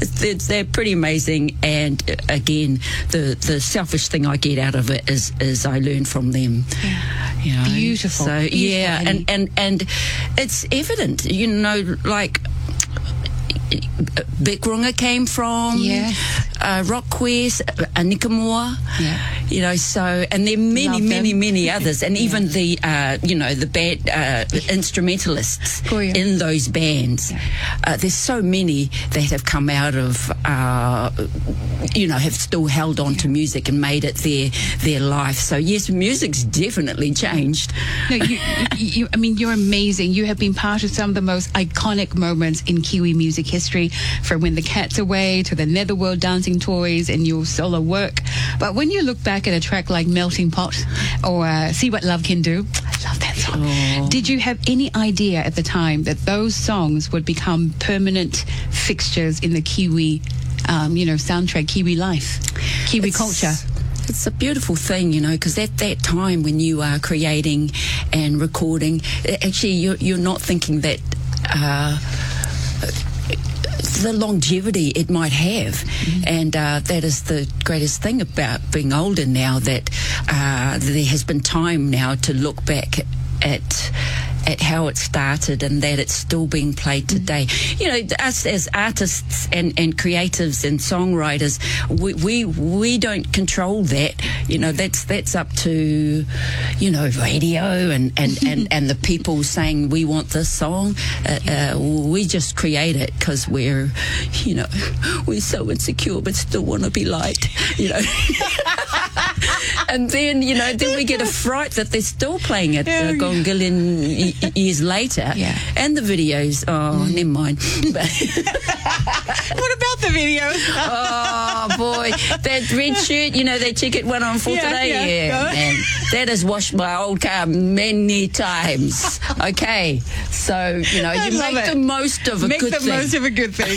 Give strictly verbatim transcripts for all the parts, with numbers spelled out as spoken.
they're, they're pretty amazing. And uh, again, the the selfish thing I get out of it is is I learn from them. Yeah. You know? Beautiful. So Beautiful, yeah, Annie. and, and and it's evident, you know, like Bikrunga came from, yeah, uh, Rock Quest, uh, Anikamua, yeah. You know, so, and there are many, Love many, them. many others, and Yeah. even the, uh, you know, the band uh, instrumentalists Oh, yeah. in those bands. Yeah. Uh, there's so many that have come out of, uh, you know, have still held on to music and made it their their life. So yes, music's definitely changed. No, you, you, you, I mean, you're amazing. You have been part of some of the most iconic moments in Kiwi music history, from When the Cat's Away to the Netherworld Dancing Toys and your solo work. But when you look back at a track like Melting Pot or uh, See What Love Can Do, I love that song. Oh. Did you have any idea at the time that those songs would become permanent fixtures in the Kiwi, um, you know, soundtrack, Kiwi life, Kiwi It's- culture? It's a beautiful thing, you know, because at that time when you are creating and recording, actually you're, you're not thinking that uh, the longevity it might have. Mm-hmm. And uh, that is the greatest thing about being older now, that uh, there has been time now to look back at at how it started and that it's still being played today. Mm-hmm. You know, us as artists and, and creatives and songwriters, we, we we don't control that. You know, that's that's up to, you know, radio and, and, and, and the people saying we want this song. Uh, uh, we just create it because we're, you know, we're so insecure but still want to be liked, you know. And then, you know, then we get a fright that they're still playing it Yeah, uh, Gongilin y- years later. Yeah. And the videos, oh, mm. never mind. What about the videos? Oh, boy. That red shirt, you know, that ticket went on for Yeah, today? yeah. Man. That has washed my old car many times. Okay. So, you know, I you love make it. the most of a Make good the thing. most of a good thing.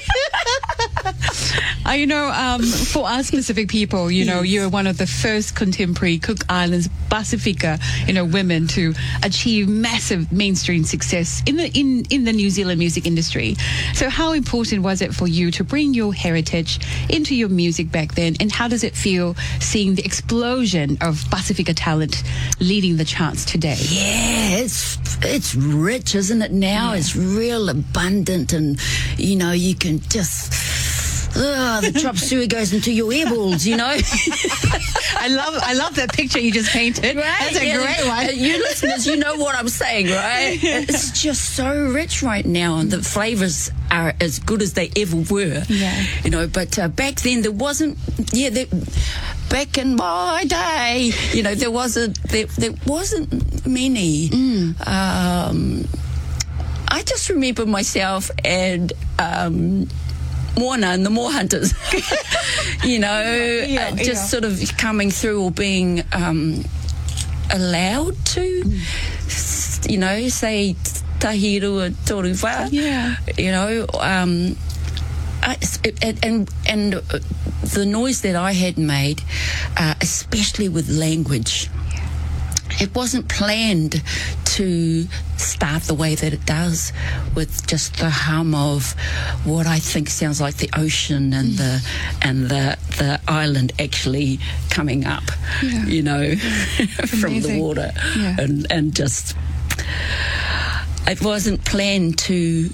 uh, you know, um, for our specific people, you know, Yes. you're one of the first contemporary Cook Islands Pacifica, you know, women to achieve massive mainstream success in the in, in the New Zealand music industry. So how important was it for you to bring your heritage into your music back then, and how does it feel seeing the explosion of Pacifica talent leading the charts today? Yeah, it's it's rich, isn't it now? Yeah. It's real abundant, and, you know, you can just... Oh, the chop suey goes into your earballs, you know. I love I love that picture you just painted. Right? That's a Yeah, great uh, one. You listeners, you know what I'm saying, right? It's just so rich right now, and the flavours are as good as they ever were. Yeah. You know, but uh, back then there wasn't. Yeah, there, back in my day, you know, there wasn't there, there wasn't many. Mm. Um, I just remember myself and. Um, Moana and the Moor Hunters, you know, Yeah, uh, just yeah. sort of coming through or being um, allowed to, mm. you know, say tahiru and toruwha, Yeah. you know, um, I, and, and and the noise that I had made, uh, especially with language. It wasn't planned to start the way that it does, with just the hum of what I think sounds like the ocean and the and the the island actually coming up, Yeah. you know, from the amazing. water, Yeah. and and just it wasn't planned to,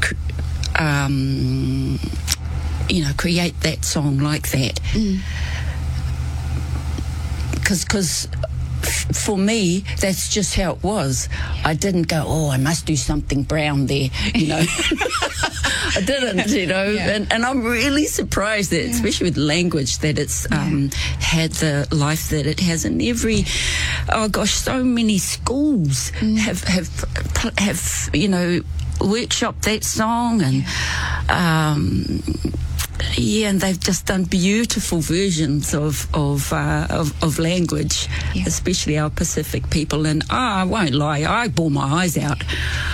um, you know, create that song like that, because because. For me, that's just how it was. I didn't go, oh, I must do something brown there, you know. I didn't, you know. Yeah. And, and I'm really surprised that, especially with language, that it's um, had the life that it has in every, oh gosh, so many schools mm. have, have, have, you know, workshopped that song, and um yeah, and they've just done beautiful versions of of uh, of, of language, yeah. especially our Pacific people. And oh, I won't lie, I bore my eyes out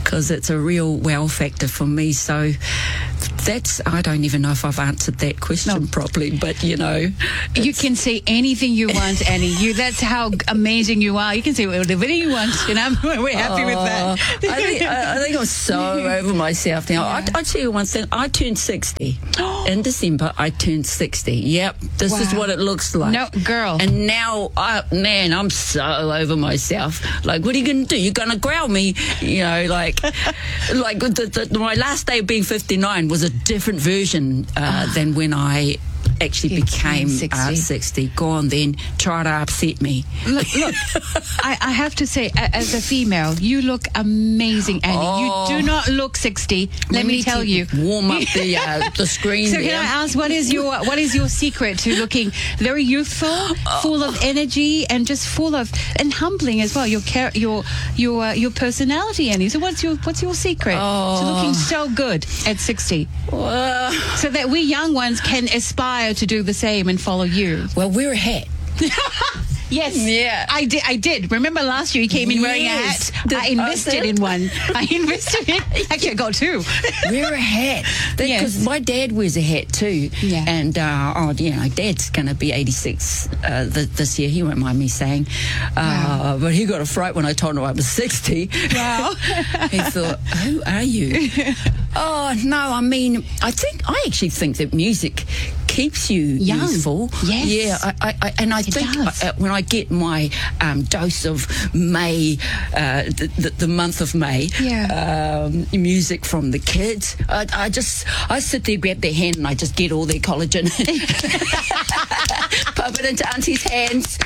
because it's a real wow factor for me. So that's, I don't even know if I've answered that question No. properly, but you know. You can say anything you want, Annie. You, that's how amazing you are. You can say whatever you want, and I'm, we're happy with that. Oh, I think, I, I think I'm so over myself now. Yeah. I, I tell you one thing. I turned sixty in December. I turned sixty. Yep, this is Wow. what it looks like. No, girl. And now, I, man, I'm so over myself. Like, what are you going to do? You're going to growl me? You know, like, like the, the, my last day of being fifty-nine was a different version uh, than when I actually became sixty. Uh, sixty. Go on then, try to upset me. Look, look I, I have to say, a- as a female, you look amazing, Annie. Oh. You do not look sixty. Let We me need tell to you. Warm up the uh, the screen. So there. can I ask, what is your what is your secret to looking very youthful, full of energy, and just full of and humbling as well? Your char- your your uh, your personality, Annie. So what's your what's your secret Oh. to looking so good at sixty, Uh, so that we young ones can aspire to do the same and follow you? well, wear a hat. Yes. Yeah. I did. I did. Remember last year you came in wearing Yes. a hat? Did- I invested oh, in one. I invested in. Actually, I got two. Wear a hat. Because Yes. my dad wears a hat too. Yeah. And, uh, oh, you know, Dad's going to be eighty-six uh, th- this year. He won't mind me saying. Uh, Wow. But he got a fright when I told him I was sixty. Wow. He thought, who are you? Oh, no, I mean, I think, I actually think that music keeps you Young. youthful. Yes. Yeah, I, I, I, and I It think does. uh, when I get my um, dose of May, uh, the, the, the month of May, Yeah. um, music from the kids, I, I just, I sit there, grab their hand, and I just get all their collagen, pump it into Auntie's hands.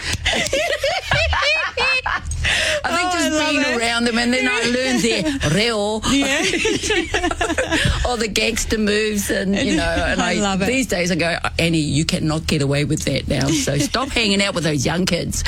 I think Oh, I just love being it. around them, and then I learn their reo, all the gangster moves, and you know, and I I, love it. these days I go, Annie, you cannot get away with that now. So stop hanging out with those young kids.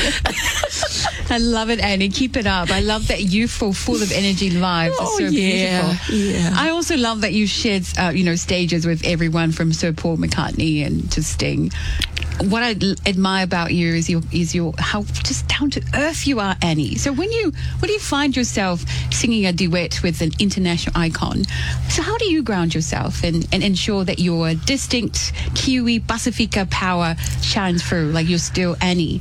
I love it, Annie. Keep it up. I love that youthful, full of energy live. It's Oh, so yeah, beautiful. yeah. I also love that you shared, uh, you know, stages with everyone from Sir Paul McCartney and to Sting. What I l- admire about you is your is your how just down to earth you are, Annie. So when you when you find yourself singing a duet with an international icon, so how do you ground yourself and, and ensure that your distinct Kiwi Pacifica power shines through, like you're still Annie?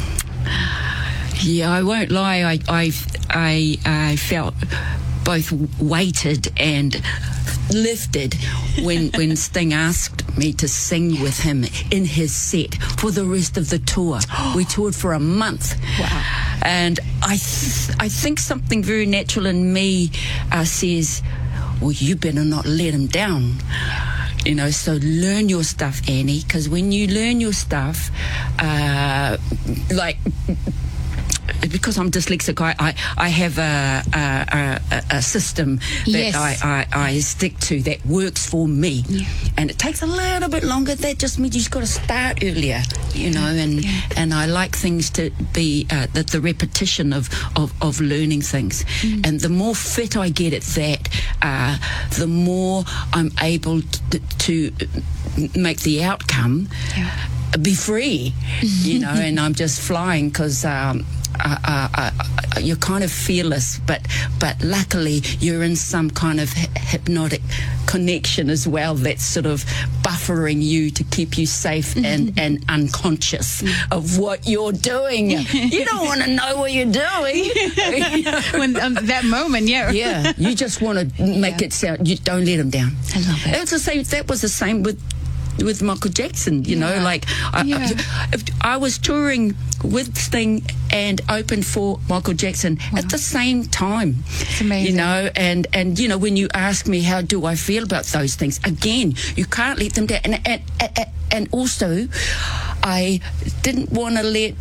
Yeah, I won't lie. I I I, I felt both weighted and lifted when when Sting asked me to sing with him in his set for the rest of the tour. We toured for a month. Wow. And I th- I think something very natural in me uh, says, well, you better not let him down. You know, so learn your stuff, Annie, because when you learn your stuff, uh, like, because I'm dyslexic, I, I, I have a, a, a, a system that Yes. I, I, I stick to that works for me. Yeah. And it takes a little bit longer. That just means you've got to start earlier, you know, and Yeah. and I like things to be, uh, the, the repetition of, of, of learning things. Mm. And the more fit I get at that, uh, the more I'm able to, to make the outcome Yeah. be free, you know, and I'm just flying because um, uh, uh, uh, you're kind of fearless, but but luckily you're in some kind of hy- hypnotic connection as well that's sort of buffering you to keep you safe and, and unconscious of what you're doing. You don't want to know what you're doing. When um, that moment, yeah. Yeah, you just want to make Yeah. it sound. You don't let him down. I love it. It's the same. That was the same with with Michael Jackson. You know, Yeah. like I, Yeah. I, if I was touring with Sting and opened for Michael Jackson at the same time. It's amazing. You know, and and you know, when you ask me how do I feel about those things, again, you can't let them down. And and and, and also, I didn't want to let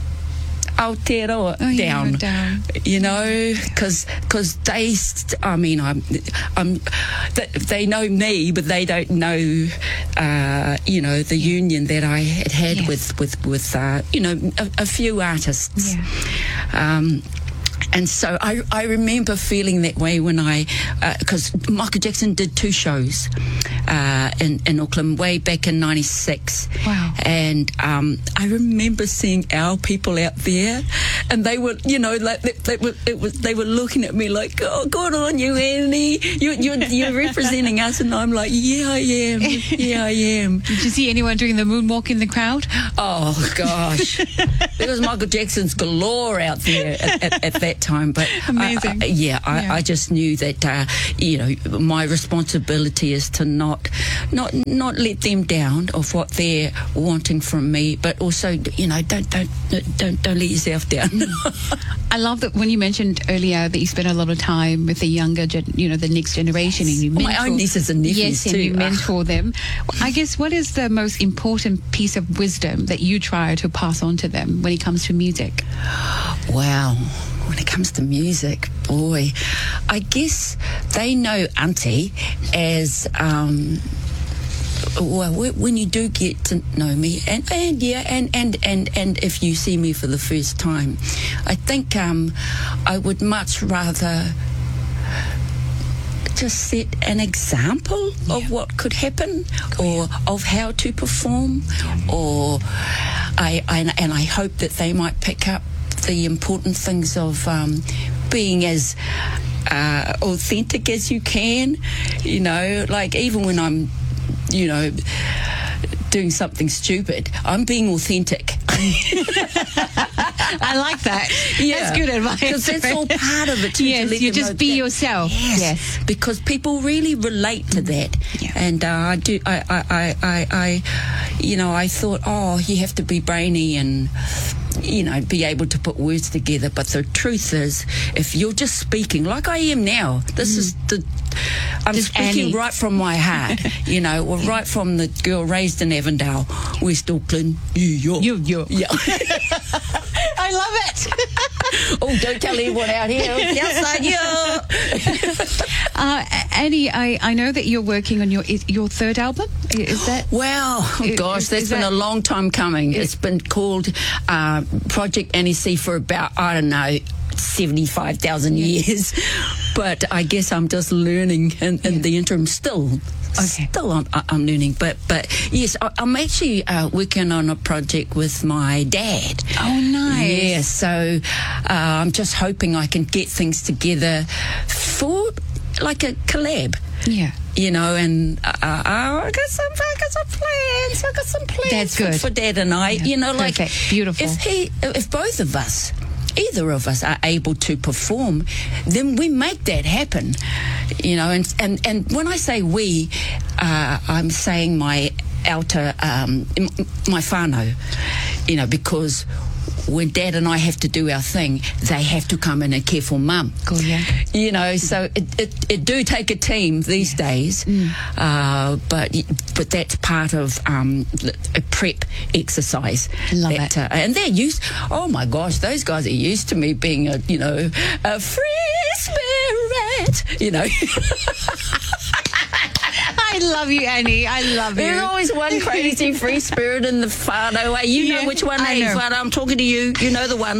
Aotearoa Oh, yeah, down, down. you know, because they, st- I mean, I'm, I'm, th- they know me, but they don't know, uh, you know, the union that I had had Yes. with with with uh, you know a, a few artists. Yeah. Um, And so I, I remember feeling that way when I, because uh, Michael Jackson did two shows uh, in, in Auckland way back in ninety-six. Wow. And um, I remember seeing our people out there, and they were, you know, like they, they were, it was, they were looking at me like, oh, good on you, Annie. You, you're, you're representing us. And I'm like, yeah, I am. Yeah, I am. Did you see anyone doing the moonwalk in the crowd? Oh, gosh. There was Michael Jackson's galore out there at, at, at that time. But amazing. I, I, yeah, I, yeah, I just knew that, uh, you know, my responsibility is to not, not, not let them down of what they're wanting from me, but also, you know, don't, don't, don't, don't let yourself down. I love that when you mentioned earlier that you spend a lot of time with the younger, gen, you know, the next generation, and you mentor, my own nieces and nephews yes, too. and you mentor them. I guess what is the most important piece of wisdom that you try to pass on to them when it comes to music? Wow. When it comes to music, boy, I guess they know Auntie as, um, well, when you do get to know me, and, and yeah, and, and, and, and if you see me for the first time, I think um, I would much rather just set an example yeah. of what could happen, or of how to perform, or I, I and I hope that they might pick up the important things of um, being as uh, authentic as you can. You know, like even when I'm, you know, doing something stupid, I'm being authentic. I like that. Yeah. That's good advice. Because that's all part of it. Too, yes, to you just be that. yourself. Yes. yes. Because people really relate to that. Yeah. And uh, I do, I, I, I, I, I, you know, I thought, oh, you have to be brainy and, you know, be able to put words together. But the truth is, if you're just speaking like I am now, this mm. is the, I'm just speaking Annie. right from my heart, you know, or right from the girl raised in Avondale, West Auckland, New York. New York. Yeah. I love it. Oh, don't tell anyone out here. Outside you. uh, Annie, I, I know that you're working on your your third album. Is that? Wow. Oh, gosh, is, that's is been that, a long time coming. Is, it's been called uh, Project Annie C for about, I don't know, seventy-five thousand years. But I guess I'm just learning in, in yeah. the interim still. Okay. Still I'm, I'm learning. But, but yes, I, I'm actually uh, working on a project with my dad. Oh, nice. Yeah, so uh, I'm just hoping I can get things together for like a collab. Yeah. You know, and uh, uh, I got some, I got some plans. I got some plans That's good. For, for Dad and I. Yeah. You know, Perfect. like Beautiful. If he, if both of us, either of us, are able to perform, then we make that happen. You know, and and and when I say we, uh, I'm saying my outer, um, my whānau. You know, because when Dad and I have to do our thing, they have to come in and care for Mum. Cool, yeah. You know, so it, it, it do take a team these yes. days, mm. uh, but but that's part of um, a prep exercise. Love that, it. Uh, and they're used, oh my gosh, those guys are used to me being a, you know, a free spirit, you know. I love you, Annie. I love you. There's always one crazy free spirit in the whānau way. You yeah, know which one, I eh? know. I'm talking to you. You know the one.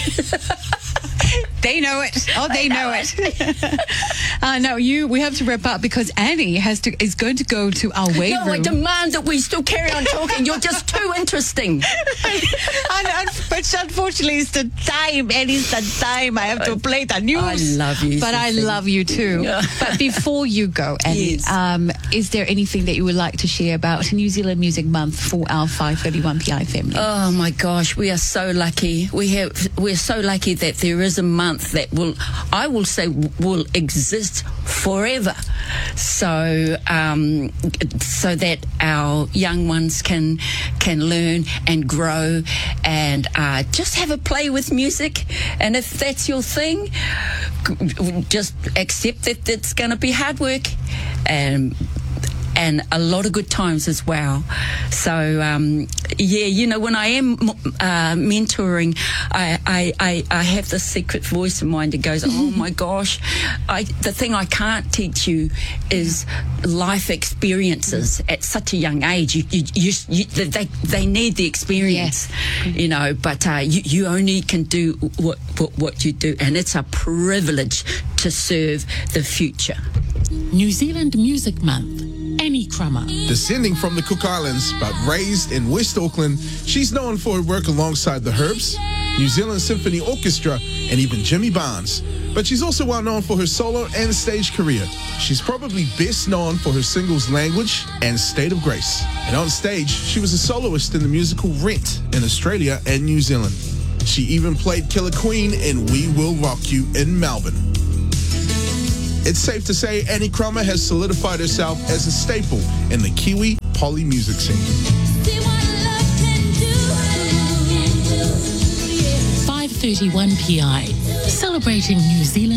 They know it. Oh, they know, know it. it. uh, no, you. We have to wrap up because Annie has to is going to go to our weight no, room. I demand that we still carry on talking. You're just too interesting. and, and, but unfortunately, it's the time. Annie's the time. I have to play the news. I love you, but I Sophie. love you too. Yeah. But before you go, Annie, yes. um, is there anything that you would like to share about New Zealand Music Month for our five thirty-one P I family? Oh my gosh, we are so lucky. We have we're so lucky that there is a month that will, I will say, will exist forever. So, um, so that our young ones can can learn and grow and uh, just have a play with music. And if that's your thing, just accept that it's going to be hard work. And and a lot of good times as well. So, um, yeah, you know, when I am uh, mentoring, I, I, I, I have this secret voice in mind that goes, oh my gosh, I, the thing I can't teach you is life experiences at such a young age. You, you, you, you, they, they need the experience, yes. you know, but uh, you, you only can do what, what, what you do, and it's a privilege to serve the future. New Zealand Music Month. Annie Crummer. Descending from the Cook Islands, but raised in West Auckland, she's known for her work alongside the Herbs, New Zealand Symphony Orchestra, and even Jimmy Barnes. But she's also well known for her solo and stage career. She's probably best known for her singles Language and State of Grace. And on stage, she was a soloist in the musical Rent in Australia and New Zealand. She even played Killer Queen in We Will Rock You in Melbourne. It's safe to say Annie Crummer has solidified herself as a staple in the Kiwi poly music scene. five thirty-one P I, celebrating New Zealand.